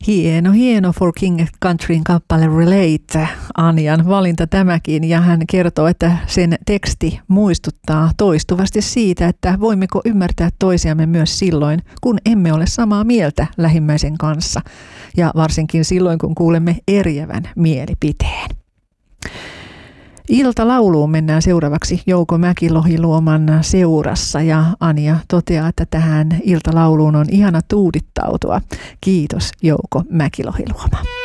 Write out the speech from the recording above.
Hieno For King Countryn kappale Relate. Anjan valinta tämäkin, ja hän kertoo, että sen teksti muistuttaa toistuvasti siitä, että voimmeko ymmärtää toisiamme myös silloin, kun emme ole samaa mieltä lähimmäisen kanssa, ja varsinkin silloin, kun kuulemme eriävän mielipiteen. Iltalauluun mennään seuraavaksi Jouko Mäkilohi-Luoman seurassa, ja Anja toteaa, että tähän iltalauluun on ihana tuudittautua. Kiitos Jouko Mäkilohi-Luoma.